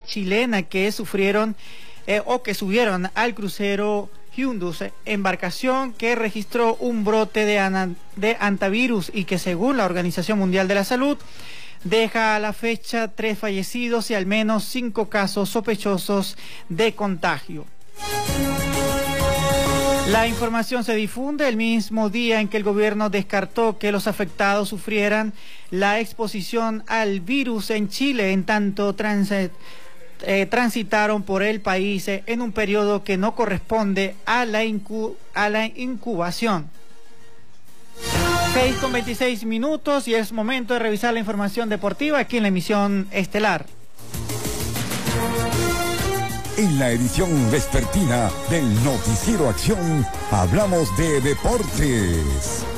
chilena que sufrieron o que subieron al crucero Hyundus, embarcación que registró un brote de hantavirus y que, según la Organización Mundial de la Salud, deja a la fecha 3 fallecidos y al menos 5 casos sospechosos de contagio. La información se difunde el mismo día en que el gobierno descartó que los afectados sufrieran la exposición al virus en Chile, en tanto transitaron por el país en un periodo que no corresponde a la incubación. 6:26 y es momento de revisar la información deportiva aquí en la emisión estelar. En la edición vespertina del Noticiero Acción hablamos de deportes.